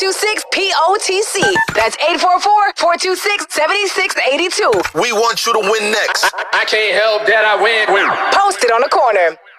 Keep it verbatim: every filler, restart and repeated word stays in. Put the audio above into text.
two six, P O T C. That's eight four four, four two six, seven six eight two. We want you to win next. I, I can't help that I win. win. Post it on the corner.